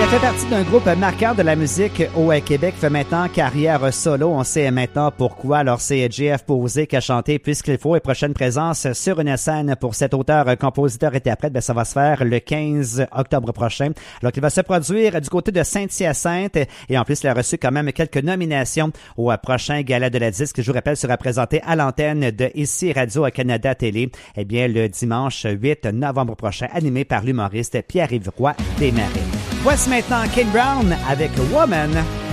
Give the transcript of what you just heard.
fait partie d'un groupe marquant de la musique au Québec, fait maintenant carrière solo. On sait maintenant pourquoi. Alors, c'est JF Posé qui a chanté Puisqu'il faut et prochaine présence sur une scène pour cet auteur, compositeur, interprète. Ben, ça va se faire le 15 octobre prochain. Alors qu'il va se produire du côté de Saint-Hyacinthe et en plus, il a reçu quand même quelques nominations au prochain Gala de la disque. Je vous rappelle, sera présenté à l'antenne de ici Radio-Canada Télé. Eh bien, le dimanche 8 novembre prochain, animé par l'humoriste Pierre-Yves Roy Desmarais. Voici maintenant Kane Brown avec Woman.